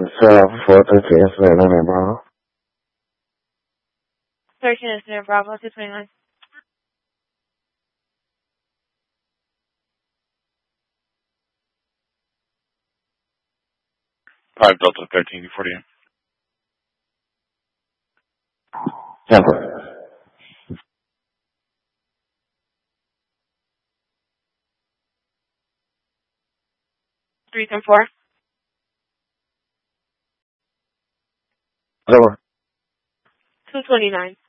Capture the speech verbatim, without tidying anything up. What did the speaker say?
South four thirteen incident on that Bravo. thirteen incident Bravo, two twenty-nine. five Delta thirteen forty-eight. Temper. three ten four. Over. two twenty-nine.